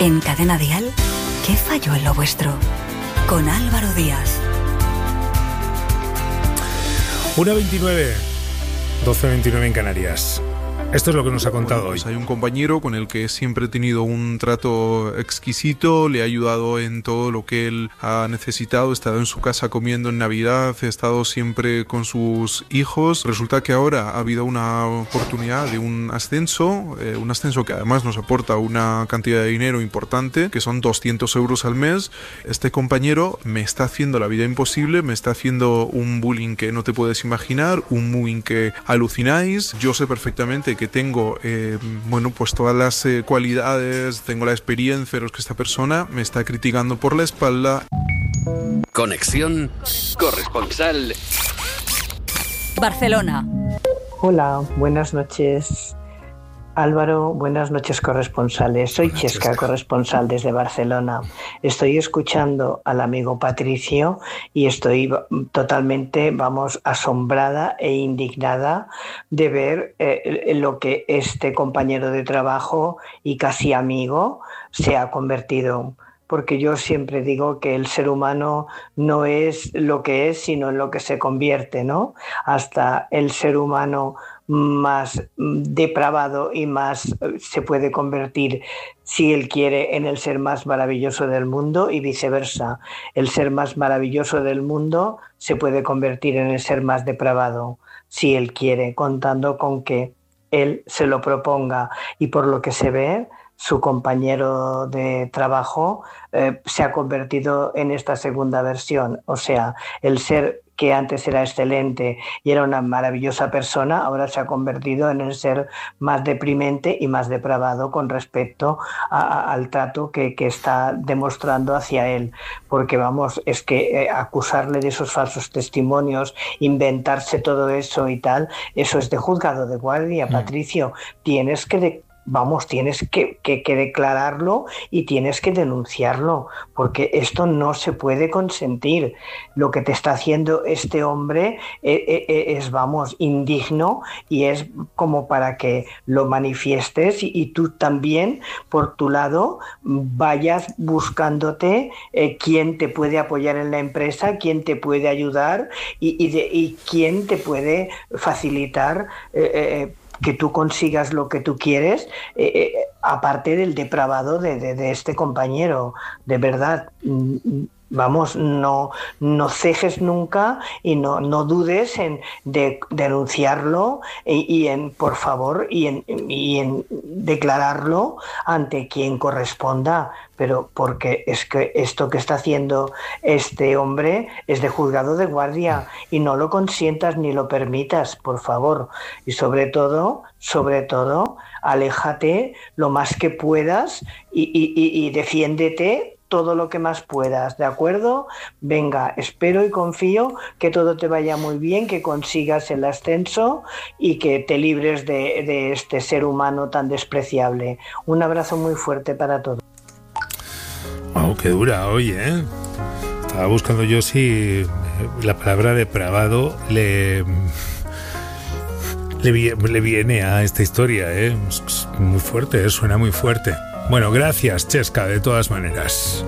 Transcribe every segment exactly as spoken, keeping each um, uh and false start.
En Cadena Dial, ¿qué falló en lo vuestro? Con Álvaro Díaz. una veintinueve, doce veintinueve en Canarias. Esto es lo que nos ha contado bueno, pues hoy. Hay un compañero con el que siempre he tenido un trato exquisito, le he ayudado en todo lo que él ha necesitado, he estado en su casa comiendo en Navidad, he estado siempre con sus hijos. Resulta que ahora ha habido una oportunidad de un ascenso, eh, un ascenso que además nos aporta una cantidad de dinero importante, que son doscientos euros al mes. Este compañero me está haciendo la vida imposible, me está haciendo un bullying que no te puedes imaginar, un bullying que alucináis. Yo sé perfectamente que tengo eh, bueno, pues todas las eh, cualidades, tengo la experiencia, pero es que esta persona me está criticando por la espalda. Conexión corresponsal Barcelona. Hola, buenas noches Álvaro, buenas noches corresponsales. Soy Hola, Chesca, Chesca, corresponsal desde Barcelona. Estoy escuchando al amigo Patricio y estoy totalmente, vamos, asombrada e indignada de ver eh, lo que este compañero de trabajo y casi amigo se ha convertido. Porque yo siempre digo que el ser humano no es lo que es, sino en lo que se convierte, ¿no? Hasta el ser humano más depravado y más se puede convertir, si él quiere, en el ser más maravilloso del mundo, y viceversa. El ser más maravilloso del mundo se puede convertir en el ser más depravado, si él quiere, contando con que él se lo proponga. Y por lo que se ve, su compañero de trabajo eh, se ha convertido en esta segunda versión. O sea, el ser que antes era excelente y era una maravillosa persona, ahora se ha convertido en el ser más deprimente y más depravado con respecto a, a, al trato que, que está demostrando hacia él. Porque vamos, es que eh, acusarle de esos falsos testimonios, inventarse todo eso y tal, eso es de juzgado de guardia, mm. Patricio. Tienes que de Vamos, tienes que, que, que declararlo y tienes que denunciarlo, porque esto no se puede consentir. Lo que te está haciendo este hombre es, es vamos, indigno, y es como para que lo manifiestes y, y tú también, por tu lado, vayas buscándote eh, quién te puede apoyar en la empresa, quién te puede ayudar y, y, de, y quién te puede facilitar eh, eh, que tú consigas lo que tú quieres, eh, eh, aparte del depravado de, de, de este compañero. De verdad, vamos, no, no cejes nunca y no, no dudes en de, denunciarlo y, y en, por favor, y en, y en declararlo ante quien corresponda. Pero porque es que esto que está haciendo este hombre es de juzgado de guardia, y no lo consientas ni lo permitas, por favor. Y sobre todo, sobre todo, aléjate lo más que puedas y, y, y, y defiéndete todo lo que más puedas, ¿de acuerdo? Venga, espero y confío que todo te vaya muy bien, que consigas el ascenso y que te libres de, de este ser humano tan despreciable. Un abrazo muy fuerte para todos. Wow, qué dura hoy, ¿eh? Estaba buscando yo si la palabra depravado le, le, le viene a esta historia, ¿eh? Es muy fuerte, ¿eh? Suena muy fuerte. Bueno, gracias, Chesca, de todas maneras.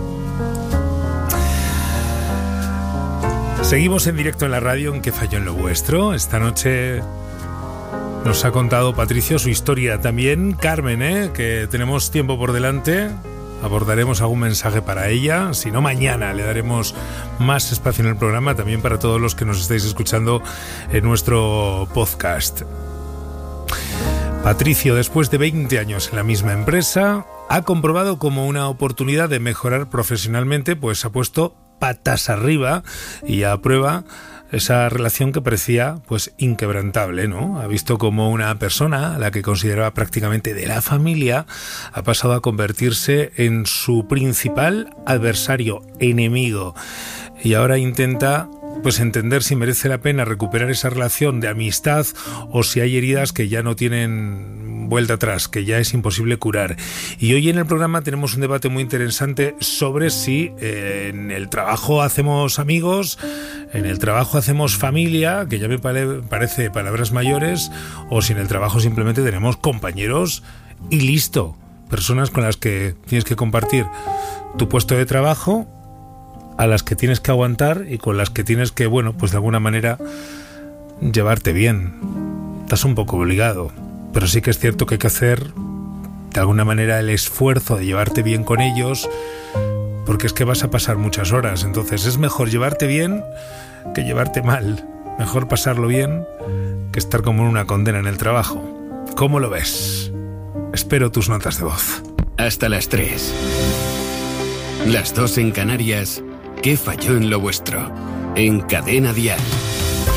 Seguimos en directo en la radio en ¿Qué falló en lo vuestro? Esta noche nos ha contado Patricio su historia también. Carmen, ¿eh? Que tenemos tiempo por delante. Abordaremos algún mensaje para ella. Si no, mañana le daremos más espacio en el programa, también para todos los que nos estáis escuchando en nuestro podcast. Patricio, después de veinte años en la misma empresa, ha comprobado como una oportunidad de mejorar profesionalmente, pues ha puesto patas arriba y a prueba esa relación que parecía pues inquebrantable, ¿no? Ha visto como una persona a la que consideraba prácticamente de la familia ha pasado a convertirse en su principal adversario, enemigo, y ahora intenta pues entender si merece la pena recuperar esa relación de amistad o si hay heridas que ya no tienen vuelta atrás, que ya es imposible curar. Y hoy en el programa tenemos un debate muy interesante sobre si eh, en el trabajo hacemos amigos, en el trabajo hacemos familia, que ya me pare- parece palabras mayores, o si en el trabajo simplemente tenemos compañeros y listo. personas con las que tienes que compartir tu puesto de trabajo, a las que tienes que aguantar y con las que tienes que, bueno, pues de alguna manera llevarte bien. Estás un poco obligado, pero sí que es cierto que hay que hacer de alguna manera el esfuerzo de llevarte bien con ellos, porque es que vas a pasar muchas horas. Entonces es mejor llevarte bien que llevarte mal. Mejor pasarlo bien que estar como en una condena en el trabajo. ¿Cómo lo ves? Espero tus notas de voz. Hasta las tres. Las dos en Canarias. ¿Qué falló en lo vuestro? En Cadena Dial.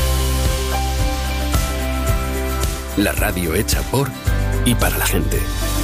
La radio hecha por y para la gente.